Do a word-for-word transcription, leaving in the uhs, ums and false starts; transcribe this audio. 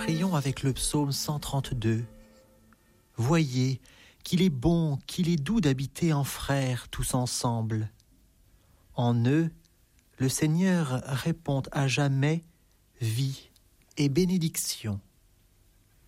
Prions avec le psaume cent trente-deux. Voyez qu'il est bon, qu'il est doux d'habiter en frères tous ensemble. En eux, le Seigneur répond à jamais vie et bénédiction.